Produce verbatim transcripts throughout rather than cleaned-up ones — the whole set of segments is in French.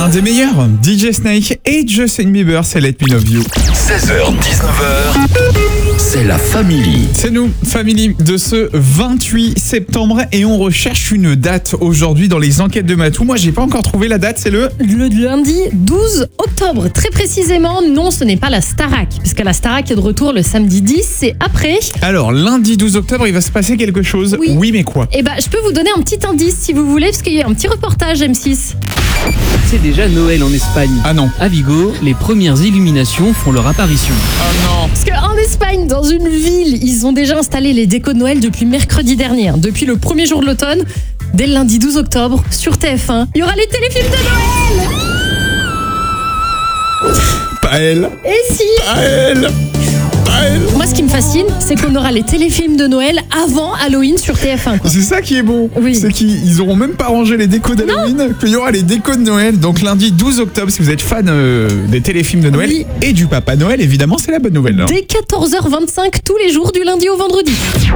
l'un des meilleurs, D J Snake et Justin Bieber, c'est Let Me Love You. seize heures dix-neuf heures, c'est la Family. C'est nous, Family, de ce vingt-huit septembre et on recherche une date aujourd'hui dans les enquêtes de Matou. Moi, j'ai pas encore trouvé la date, c'est le... Le lundi douze octobre, très précisément. Non, ce n'est pas la Starac, puisque la Starac est de retour le samedi dix, c'est après. Alors, lundi douze octobre, il va se passer quelque chose. Oui, oui mais quoi? Eh ben, je peux vous donner un petit indice si vous voulez, parce qu'il y a un petit reportage M six. C'est déjà Noël en Espagne. Ah non. À Vigo, les premières illuminations font leur apparition. Ah non. Parce qu'en Espagne, dans une ville, ils ont déjà installé les décos de Noël depuis mercredi dernier. Depuis le premier jour de l'automne, dès le lundi douze octobre, sur T F un, il y aura les téléfilms de Noël. Pas elle. Et si Pas elle. Pas elle. Moi, ce qui me fascine, c'est qu'on aura les téléfilms de Noël avant Halloween sur T F un. Quoi. C'est ça qui est bon. Oui. C'est qu'ils auront même pas rangé les décos d'Halloween, qu'il y aura les décos de Noël. Donc lundi douze octobre, si vous êtes fan euh, des téléfilms de Noël Oui. et du Papa Noël, évidemment, c'est la bonne nouvelle. Hein. Dès quatorze heures vingt-cinq, tous les jours, du lundi au vendredi.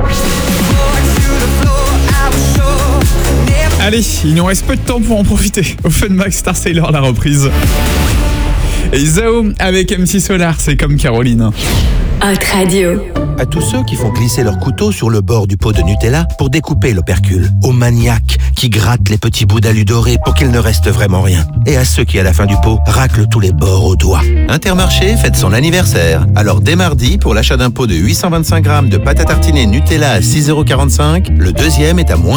Allez, il nous reste peu de temps pour en profiter. Au Funmax, Star Sailor, la reprise. Et Zao avec M six Solar, c'est comme Caroline. Hot Radio. À tous ceux qui font glisser leur couteau sur le bord du pot de Nutella pour découper l'opercule. Aux maniaques qui grattent les petits bouts d'alu doré pour qu'il ne reste vraiment rien. Et à ceux qui, à la fin du pot, raclent tous les bords au doigt. Intermarché fête son anniversaire. Alors dès mardi, pour l'achat d'un pot de huit cent vingt-cinq grammes de pâte à tartiner Nutella à six euros quarante-cinq, le deuxième est à moins